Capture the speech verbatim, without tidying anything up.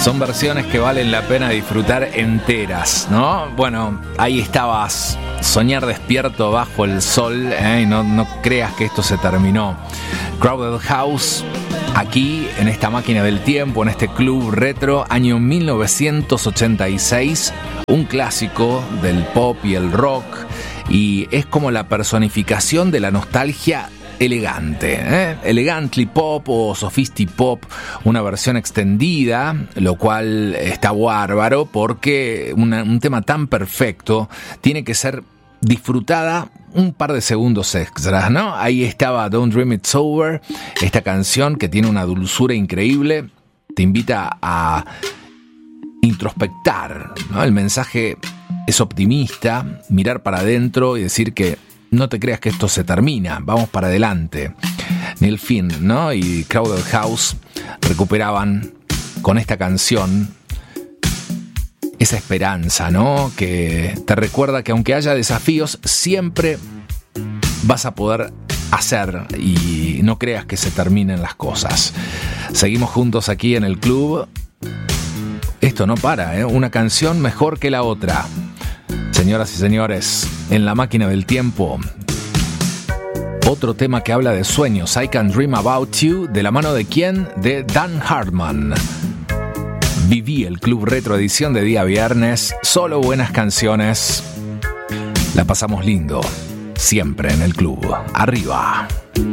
Son versiones que valen la pena disfrutar enteras, ¿no? Bueno, ahí estabas, Soñar despierto bajo el sol, ¿eh? Y no, no creas que esto se terminó. Crowded House, aquí en esta máquina del tiempo, en este club retro, año mil novecientos ochenta y seis, un clásico del pop y el rock, y es como la personificación de la nostalgia elegante, ¿eh? Elegantly pop o sophisti pop, una versión extendida, lo cual está bárbaro porque una, un tema tan perfecto tiene que ser disfrutada un par de segundos extras, ¿no? Ahí estaba Don't Dream It's Over, esta canción que tiene una dulzura increíble, te invita a introspectar, ¿no? El mensaje es optimista, mirar para adentro y decir que no te creas que esto se termina, vamos para adelante. Neil Finn, ¿no? Y Crowded House recuperaban con esta canción esa esperanza, ¿no? Que te recuerda que aunque haya desafíos, siempre vas a poder hacer y no creas que se terminen las cosas. Seguimos juntos aquí en el club. Esto no para, ¿eh? Una canción mejor que la otra. Señoras y señores, en la máquina del tiempo, otro tema que habla de sueños, I Can Dream About You, ¿de la mano de quién? De Dan Hartman. Viví el Club Retro edición de día viernes, solo buenas canciones. La pasamos lindo, siempre en el club. Arriba.